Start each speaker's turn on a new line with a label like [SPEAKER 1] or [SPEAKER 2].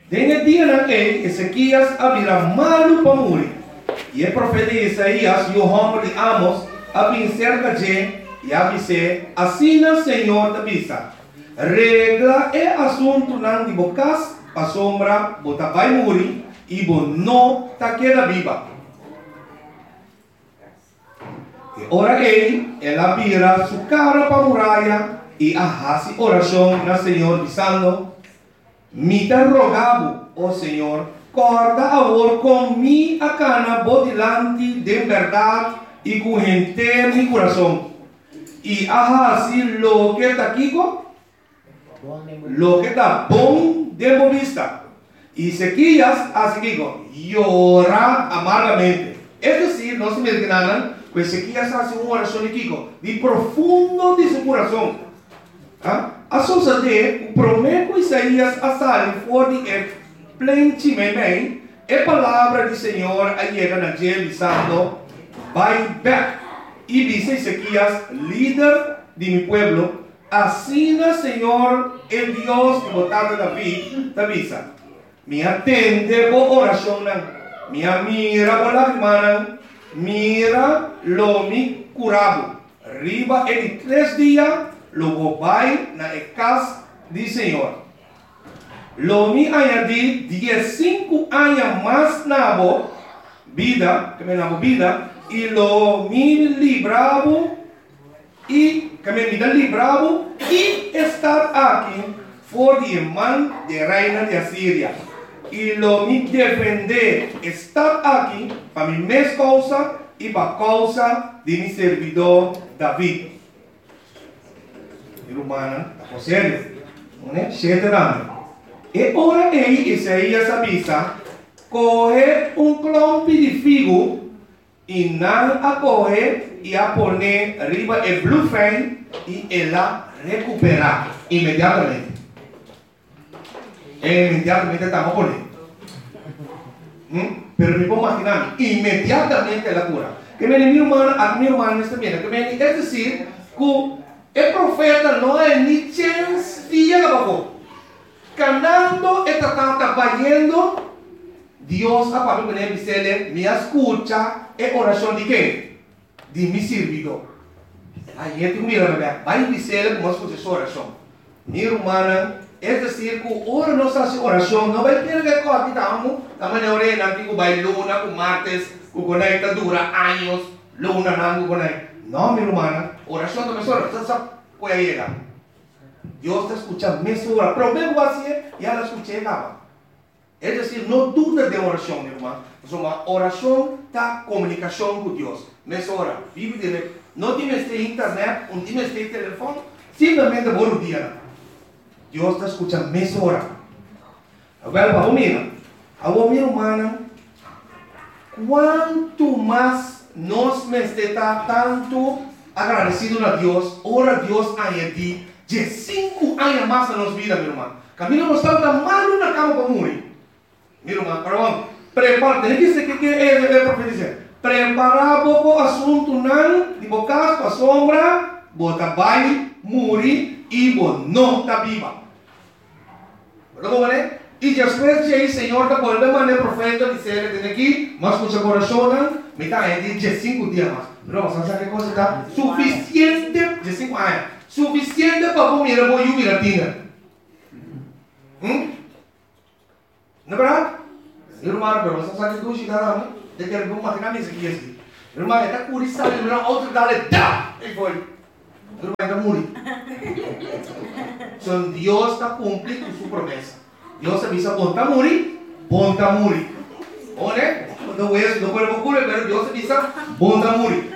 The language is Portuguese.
[SPEAKER 1] Dentro dia naquele, Ezequias abrirá malo para morrer. E o profeta Isaías e o homem de Amos abrim cerca de e avisei, assim o Senhor te avisa. Regla é assunto não de bocas, a sombra, bota vai morrer e bo não ta queda viva. E ora ela vira sua cara para a muralha e arrasa oração na Senhor dizendo, me te rogavo, ó Senhor, corta agora com mi a cana bodilante de verdade e com inteiro mi coração. E arrasa lo que está aqui, lo que está bom de vista. E Ezequias assim llora amargamente. É decir, não se me enganaram, que Ezequias faz uma oração de profundo de seu coração. A sociedade, o prometo Isaías a sair fora de plenamente, a palavra do Senhor a chega na gente dizendo, vai back. E diz Ezequias, líder de meu pueblo, assim o Senhor, el Dios que botava David, te avisa. Me atende por oração, me mira por lágrimas, mira lo me curado. Riba em 3 dias, logo vai na casa do Senhor. Lo me añadi 15 anos mais na vida, que me na vida, e lo me libravo e que me libravo e estar aqui for de mão de reina de Assíria. E lo me defender estar aqui para minha mesma causa e para a causa de meu servidor David. Irmã, está sério? Não é? E ora Isaías avisa, coge clompe de figo e não a coge e a poner arriba o blueframe e ela recuperar imediatamente. Imediatamente estamos por aí. Pero me puedo imaginar, imediatamente la cura. Que me mi hermano está bien. Que me, es decir, que el profeta no es ni chance día que bajó. Cantando, está trabajando, Dios a Pablo me dice, me escucha, es oración de qué? De mi servidor. Aí é que mira, vai dizer como escucha essa oração. Minha irmã, é dizer que ora nossa oração não vai ter que correr tamo, também orena que vai luna, com martes, que conecta dura anos, luna não conecta. Não, minha irmã, oração também só, sabe qual é ela? Deus está escutando mesmo hora. Problema assim e ela escuta ela. É dizer, não dúvida de oração, minha irmã. Uma oração da comunicação com Deus. Mesma hora, vive direto. Não tem mais internet, não tem mais telefone, simplesmente bom dia. Deus está escutando mesma hora. Agora, para minha irmã, quanto mais nós estamos tanto agradecidos a Deus, ora Deus añadir de 5 anos mais na nossa vida, minha irmã. Caminho nós estamos mal na cama para morrer. Minha irmã, prepara, tem que ser que é profetizar. Preparar o assunto não, de bocas para a sombra, bota vai, morrer e não está viva. E depois de Senhor, da qual maneira profeta dizer, tem aqui, mas com seu coração, me está de 5 dias mais. Não, sabe que coisa está suficiente de 5 anos. Suficiente para comer a boia miratina. Não é verdade? Irmão, pero você sabe que tu chega lá, de que ele vai matar nesse aqui assim. Irmão, está curioso, ele não outro dá-lhe dá, e foi. Irmão, está morrendo. Então Deus está cumprindo sua promessa. Deus avisa, bom está morrer. Olha, quando o corpo cura, pero Deus avisa, bom está morrer.